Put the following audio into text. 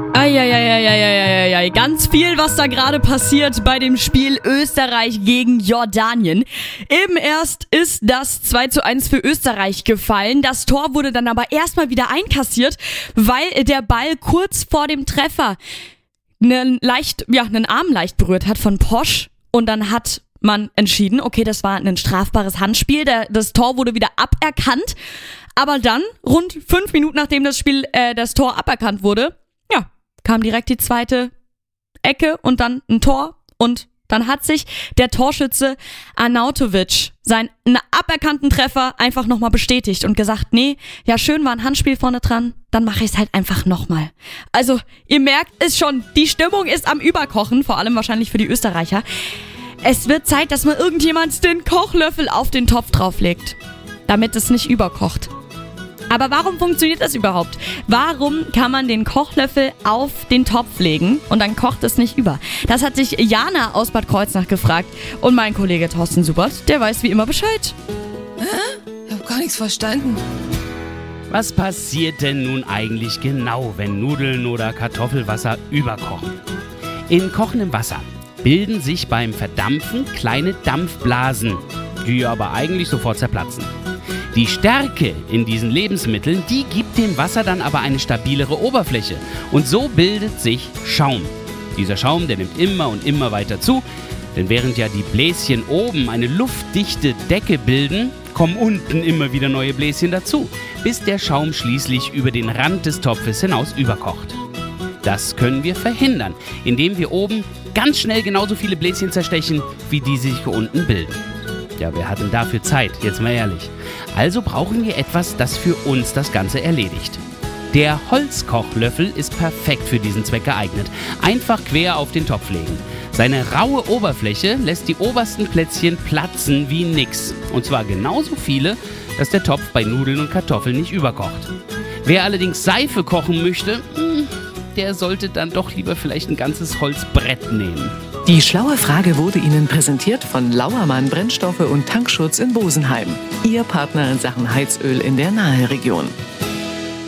Eieieiei, ganz viel, was da gerade passiert bei dem Spiel Österreich gegen Jordanien. Eben erst ist das 2:1 für Österreich gefallen. Das Tor wurde dann aber erstmal wieder einkassiert, weil der Ball kurz vor dem Treffer einen Arm leicht berührt hat von Posch. Und dann hat man entschieden, okay, das war ein strafbares Handspiel. Das Tor wurde wieder aberkannt. Aber dann, rund 5 Minuten nachdem das Tor aberkannt wurde, kam direkt die zweite Ecke und dann ein Tor. Und dann hat sich der Torschütze Arnautovic seinen aberkannten Treffer einfach nochmal bestätigt und gesagt, nee, ja schön, war ein Handspiel vorne dran, dann mache ich es halt einfach nochmal. Also, ihr merkt es schon, die Stimmung ist am Überkochen, vor allem wahrscheinlich für die Österreicher. Es wird Zeit, dass mal irgendjemand den Kochlöffel auf den Topf drauflegt, damit es nicht überkocht. Aber warum funktioniert das überhaupt? Warum kann man den Kochlöffel auf den Topf legen und dann kocht es nicht über? Das hat sich Jana aus Bad Kreuznach gefragt und mein Kollege Thorsten Subert, der weiß wie immer Bescheid. Ich hab gar nichts verstanden. Was passiert denn nun eigentlich genau, wenn Nudeln oder Kartoffelwasser überkochen? In kochendem Wasser bilden sich beim Verdampfen kleine Dampfblasen, die aber eigentlich sofort zerplatzen. Die Stärke in diesen Lebensmitteln, die gibt dem Wasser dann aber eine stabilere Oberfläche. Und so bildet sich Schaum. Dieser Schaum, der nimmt immer und immer weiter zu. Denn während ja die Bläschen oben eine luftdichte Decke bilden, kommen unten immer wieder neue Bläschen dazu, bis der Schaum schließlich über den Rand des Topfes hinaus überkocht. Das können wir verhindern, indem wir oben ganz schnell genauso viele Bläschen zerstechen, wie die sich hier unten bilden. Ja, wer hat denn dafür Zeit? Jetzt mal ehrlich. Also brauchen wir etwas, das für uns das Ganze erledigt. Der Holzkochlöffel ist perfekt für diesen Zweck geeignet. Einfach quer auf den Topf legen. Seine raue Oberfläche lässt die obersten Plätzchen platzen wie nix. Und zwar genauso viele, dass der Topf bei Nudeln und Kartoffeln nicht überkocht. Wer allerdings Seife kochen möchte, der sollte dann doch lieber vielleicht ein ganzes Holzbrett nehmen. Die schlaue Frage wurde Ihnen präsentiert von Lauermann Brennstoffe und Tankschutz in Bosenheim. Ihr Partner in Sachen Heizöl in der Naheregion.